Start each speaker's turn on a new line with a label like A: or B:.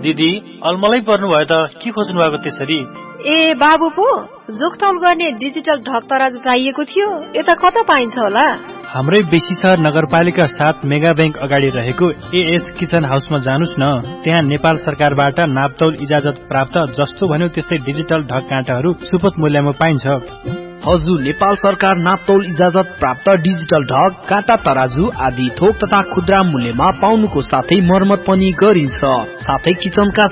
A: दिदी अलमलै पर्नु भयो त के खोज्नु भएको त्यसरी?
B: ए बाबु पो जोखतौल गर्ने डिजिटल ढक तराजु चाहिएको थियो, यता कता पाइन्छ होला?
C: हाम्रै बेसी सहर नगरपालिका 7 मेगा बैंक अगाडि रहेको एएस किचन हाउसमा जानुस् न। त्यहाँ नेपाल सरकारबाट नापतौल इजाजत प्राप्त जस्तो भन्यो त्यस्तै डिजिटल ढक काँटाहरू सुपथ मूल्यमा पाइन्छ।
D: हजुर, नेपाल सरकार नापतौल इजाजत प्राप्त डिजिटल ढक, काँटा तराजु आदि थोक तथा खुद्रा मूल्यमा पाउनुको साथै मर्मत पनि गरिन्छ। साथै किचनका